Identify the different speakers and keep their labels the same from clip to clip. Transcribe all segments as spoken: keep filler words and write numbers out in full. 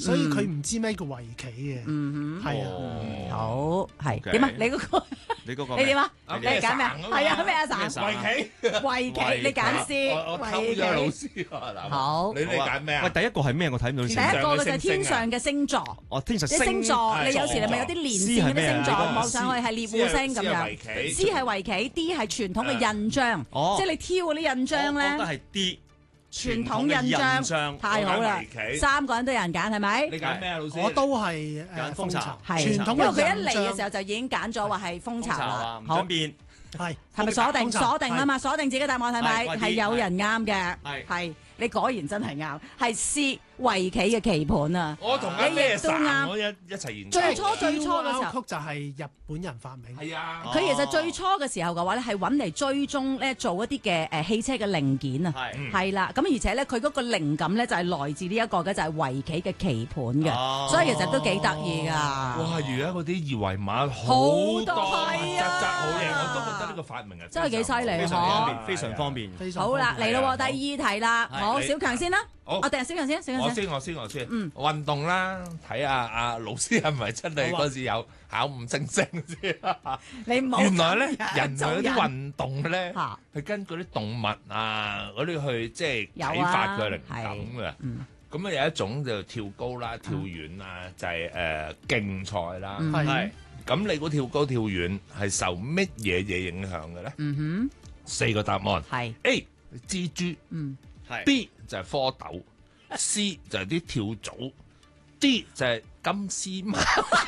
Speaker 1: 所以佢唔知咩叫圍棋嘅。
Speaker 2: 嗯哼，
Speaker 1: 係啊，
Speaker 2: 嗯好係
Speaker 3: OK
Speaker 2: 點啊？你嗰個
Speaker 3: 你嗰個
Speaker 2: 你點啊？
Speaker 4: 啊
Speaker 2: 你揀咩啊？係啊，咩啊？
Speaker 3: 咩
Speaker 2: 神
Speaker 4: 圍棋，
Speaker 2: 圍棋，你揀先。
Speaker 4: 我我偷咗老師啊！嗱
Speaker 2: 好
Speaker 4: 你你揀咩啊
Speaker 3: 喂，？第一個係咩？我睇唔到
Speaker 2: 第
Speaker 3: 先。
Speaker 2: 一個嘅就係天上嘅星座。
Speaker 3: 哦，天上
Speaker 2: 啲星座，
Speaker 4: 係
Speaker 2: 你有時你咪有啲連線嗰啲星座望上去係獵戶星咁樣。C 係圍棋，D 係傳統嘅印章，
Speaker 3: 哦
Speaker 2: 即係你挑嗰啲印章咧，
Speaker 3: 我覺得係 D
Speaker 2: 傳統印章
Speaker 3: 章。
Speaker 2: 太好啦
Speaker 4: 我揀圍！棋
Speaker 2: 三個人都有人揀係咪？
Speaker 4: 你揀咩啊，老師？
Speaker 1: 我都係誒
Speaker 3: 揀蜂巢
Speaker 1: 蜂巢，
Speaker 2: 係，
Speaker 1: 傳統
Speaker 2: 因為佢
Speaker 1: 嘅
Speaker 2: 一嚟嘅時
Speaker 1: 印章
Speaker 2: 候就已經揀咗話係蜂巢啦
Speaker 3: 啊，。唔
Speaker 2: 好
Speaker 3: 想，變。
Speaker 1: 係
Speaker 2: 係咪鎖定
Speaker 1: 蜂巢
Speaker 2: 鎖定啊嘛？鎖定自己答案係咪？
Speaker 3: 係我知
Speaker 2: 係有人啱嘅，
Speaker 3: 係
Speaker 2: 係你果然真係啱，係 C 圍棋嘅棋盤啊！
Speaker 4: 我同阿咩
Speaker 2: 你亦都啱
Speaker 4: 神我一一齊研究。
Speaker 2: 最初最初嘅時候
Speaker 1: Q R code 就係日本人發明。
Speaker 4: 係啊，
Speaker 2: 佢其實最初嘅時候嘅話咧，係揾嚟追蹤咧做一啲嘅誒汽車嘅零件啊，
Speaker 3: 係
Speaker 2: 係啦。咁而且咧，佢嗰個靈感咧就係來自呢一個嘅就係圍棋嘅棋盤嘅，
Speaker 3: 哦
Speaker 2: 所以其實都幾得意噶。
Speaker 4: 哇！而家嗰啲二維碼好
Speaker 2: 好
Speaker 4: 多，
Speaker 2: 多係啊
Speaker 4: 質質好嘢，我都覺得呢個發明係
Speaker 2: 真係幾犀利
Speaker 3: 非常
Speaker 2: 嗬
Speaker 3: 方便，非常方便。
Speaker 1: 非常
Speaker 2: 好啦，
Speaker 1: 方便
Speaker 2: 嚟咯喎，
Speaker 4: 係啊
Speaker 2: 第二題啦，
Speaker 3: 係
Speaker 2: 好，
Speaker 4: 你
Speaker 2: 小強先啦，
Speaker 4: 好
Speaker 2: 我定係小強先，小強先。
Speaker 4: 我先，我先，我先。
Speaker 2: 嗯
Speaker 4: 運動啦，睇下阿老師係咪真係嗰時有考五星星先？
Speaker 2: 你冇
Speaker 4: 原來咧，
Speaker 2: 咁樣
Speaker 4: 人類有啲
Speaker 2: 做人
Speaker 4: 運動咧，
Speaker 2: 嚇
Speaker 4: 係根據啲動物啊嗰啲去即係
Speaker 2: 有啊
Speaker 4: 啟發佢靈感嘅。
Speaker 2: 嗯
Speaker 4: 咁啊有一種就跳高啦、跳遠啦，就係誒競賽啦。
Speaker 2: 嗯
Speaker 3: 係
Speaker 4: 咁你估跳高跳遠係受乜嘢嘢影響嘅咧？
Speaker 2: 嗯
Speaker 4: 四個答案
Speaker 2: 哼，係，
Speaker 4: ：A 蜘蛛
Speaker 2: 嗯
Speaker 3: 係。
Speaker 4: ，B 就係蝌蚪，C 就係啲跳蚤，D 就係金絲貓。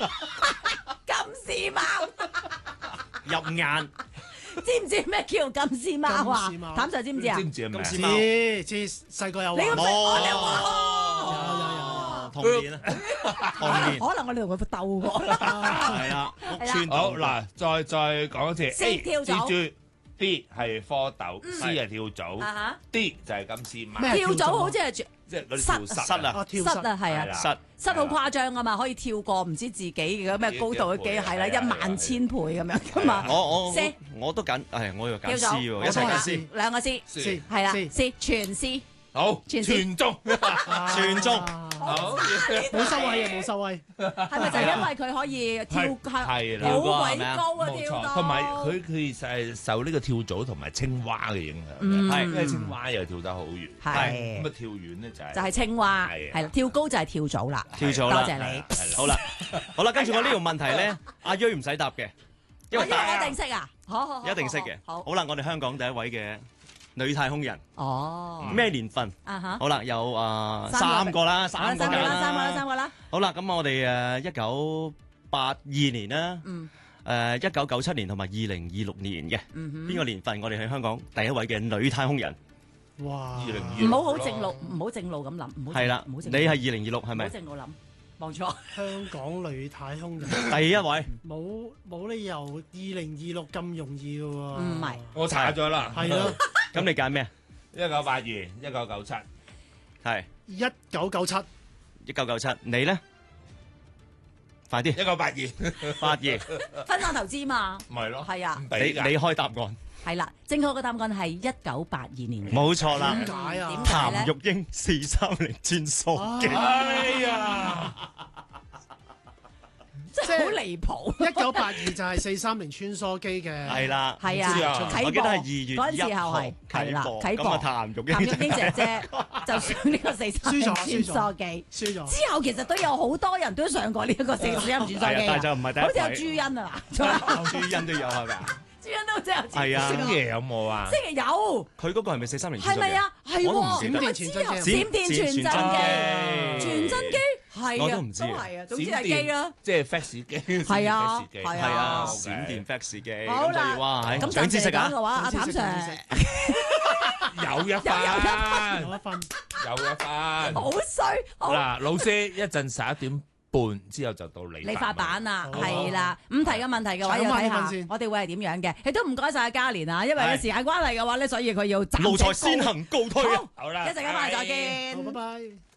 Speaker 2: 金絲貓，
Speaker 3: 入眼。
Speaker 2: 知唔知咩叫金絲貓啊
Speaker 1: 金絲？貓
Speaker 2: 譚 Sir 知唔知啊？
Speaker 4: 知唔知係咩啊？
Speaker 3: 金絲貓
Speaker 1: 知知細個有玩。
Speaker 2: 你咁
Speaker 3: 哦
Speaker 2: 你話
Speaker 1: 有有有有。
Speaker 3: 童年啊，童年
Speaker 2: 可能我哋同佢鬥過。
Speaker 3: 係啦，屋村
Speaker 4: 好嗱，再再講一次
Speaker 2: C
Speaker 4: A
Speaker 2: 跳蚤
Speaker 4: 蜘蛛，B 係蝌蚪，C 係跳蚤
Speaker 2: 啊哈
Speaker 4: ，D 就係金絲貓，
Speaker 1: 咩
Speaker 2: 跳蚤好似係住
Speaker 4: 即係嗰啲
Speaker 2: 虱
Speaker 4: 跳
Speaker 3: 虱啊
Speaker 1: 啊，跳
Speaker 2: 虱啊，係啊
Speaker 4: 係啦，
Speaker 3: 虱
Speaker 2: 虱好誇張啊嘛，可以跳過唔知自己嘅咩高度嘅幾係啦，
Speaker 4: 係啊
Speaker 2: 一萬千倍咁樣噶嘛。
Speaker 3: 我我
Speaker 2: C
Speaker 3: 我都揀，係我又揀
Speaker 2: 跳
Speaker 3: C
Speaker 2: 蚤
Speaker 3: 喎，一
Speaker 1: 我都係
Speaker 3: 齊揀
Speaker 1: C
Speaker 3: C，
Speaker 2: 兩個 C
Speaker 4: 是
Speaker 2: 係啦
Speaker 1: C
Speaker 2: ，C 全 C。
Speaker 4: 好
Speaker 2: 全
Speaker 4: 全中，
Speaker 3: 全中
Speaker 4: 好
Speaker 1: 冇收位嘅，冇收位。
Speaker 2: 係咪就係因為佢可以跳
Speaker 4: 係啦
Speaker 2: 好鬼
Speaker 3: 係咪啊
Speaker 2: 高啊
Speaker 4: 冇錯，
Speaker 2: 跳到，
Speaker 4: 同埋佢佢係受呢個跳蚤同埋青蛙嘅影響
Speaker 2: 嗯
Speaker 4: 嘅，
Speaker 3: 係
Speaker 4: 因為青蛙又跳得好遠，
Speaker 2: 係
Speaker 4: 咁啊跳遠咧就係
Speaker 2: 就係青蛙，
Speaker 4: 係啊
Speaker 2: 係啦，跳高就係跳蚤啦。
Speaker 3: 跳咗啦。
Speaker 2: 多謝你。
Speaker 4: 係啦
Speaker 3: 好啦，好啦，跟住我呢條問題咧，阿瑞唔使答嘅，因為
Speaker 2: 我因為
Speaker 3: 答
Speaker 2: 我一定識啊，好好好，
Speaker 3: 一定識嘅。
Speaker 2: 好，
Speaker 3: 好啦，我哋香港第一位嘅女太空人，
Speaker 2: 哦，
Speaker 3: 咩年份？
Speaker 2: 啊哈，
Speaker 3: 好啦，有啊
Speaker 2: 三個
Speaker 3: 三個啦，
Speaker 2: 好啦，
Speaker 3: 三個
Speaker 2: 三個啦，
Speaker 3: 啦，
Speaker 2: 三個啦，三個啦，
Speaker 3: 好啦，咁我哋誒一九八二年啦，
Speaker 2: 嗯
Speaker 3: 誒一九九七年同埋二零二六年嘅
Speaker 2: 嗯哼，
Speaker 3: 邊個年份？我哋喺香港第一位嘅女太空人
Speaker 1: 哇！
Speaker 4: 二零二
Speaker 2: 唔好好正路，唔好正路咁諗，唔好
Speaker 3: 係啦，你
Speaker 2: 唔好正路
Speaker 3: 係二零二六係
Speaker 2: 唔
Speaker 3: 咪
Speaker 2: 好正路諗，冇錯。
Speaker 1: 香港女太空人
Speaker 3: 第一位？
Speaker 1: 冇冇理由二零二六咁容易嘅喎。
Speaker 2: 唔係
Speaker 4: 我查咗啦，
Speaker 1: 係咯，
Speaker 3: 咁你揀咩啊？
Speaker 4: 一九八二、一九九七，
Speaker 3: 係
Speaker 1: 一九九七。
Speaker 3: 一九九七，你咧？快啲，
Speaker 4: 一九八二，
Speaker 3: 八二，
Speaker 2: 分散投資嘛，
Speaker 4: 咪咯，
Speaker 2: 係啊
Speaker 4: 唔
Speaker 3: 你
Speaker 4: 俾㗎
Speaker 3: 你開答案，
Speaker 2: 係啦，正確嘅答案係一九八二年嘅。
Speaker 3: 冇錯啦。
Speaker 1: 點解啊？
Speaker 2: 點解咧？
Speaker 3: 譚玉英四三零穿梭機，
Speaker 4: 哎呀，
Speaker 2: 真係好離譜。
Speaker 1: 一九八二就係四三零穿梭機嘅。
Speaker 3: 係啦，
Speaker 2: 係
Speaker 4: 唔知啊
Speaker 2: 啊，啟
Speaker 3: 我記得係二
Speaker 2: 播
Speaker 3: 月
Speaker 2: 嗰陣時
Speaker 3: 一號
Speaker 2: 候係係啦，
Speaker 3: 播，
Speaker 2: 啟播
Speaker 3: 咁啊。譚玉
Speaker 2: 譚玉英
Speaker 3: 英
Speaker 2: 姐姐就上呢個四三零
Speaker 1: 輸咗
Speaker 2: 穿
Speaker 1: 輸咗
Speaker 2: 梭機，
Speaker 1: 輸咗。
Speaker 2: 之後其實都有好多人都上過呢一個四三零穿梭機
Speaker 3: 係啊但係就
Speaker 2: 啊，
Speaker 3: 唔係第一
Speaker 2: 好似有
Speaker 3: 位
Speaker 2: 朱茵啊，仲有
Speaker 3: 朱茵都有係咪啊？
Speaker 2: 朱茵都真係有次
Speaker 3: 係啊
Speaker 4: 星爺有冇啊？
Speaker 2: 星期有。
Speaker 3: 佢嗰個係咪四三零？
Speaker 2: 係咪啊？係
Speaker 3: 我都唔
Speaker 2: 喎，
Speaker 3: 記得
Speaker 2: 咁啊之後
Speaker 1: 閃
Speaker 2: 閃電傳真機，
Speaker 3: 閃
Speaker 2: 傳真機係啊，
Speaker 3: 我都唔知啊
Speaker 2: 都係啊，總之係機啦。
Speaker 4: 即係 fax 機，
Speaker 2: 係啊
Speaker 4: fax 機
Speaker 2: 係
Speaker 3: 係啊，
Speaker 4: 哦
Speaker 3: 閃電 fax 機。
Speaker 2: 好啦
Speaker 3: 咁就哇，係
Speaker 2: 咁
Speaker 3: 長知識啊！
Speaker 2: 講嘅話，阿譚
Speaker 1: 長知識
Speaker 2: Sir
Speaker 4: 有一分，
Speaker 1: 有一分。
Speaker 4: 有一分。
Speaker 2: 好衰，好
Speaker 4: 嗱，老師一陣十一點半之後就到你
Speaker 2: 你發版啦，
Speaker 1: 好
Speaker 2: 係啦。五題嘅問題嘅話，
Speaker 1: 搶
Speaker 2: 要睇下
Speaker 1: 返呢分先
Speaker 2: 我哋會係點樣嘅。亦都唔該晒阿嘉蓮啊，因為嘅時間關係嘅話咧，所以佢要暫
Speaker 3: 奴才
Speaker 2: 時
Speaker 3: 先行告退啊！
Speaker 4: 好啦，
Speaker 2: 一陣間翻嚟再見
Speaker 1: 好，拜拜。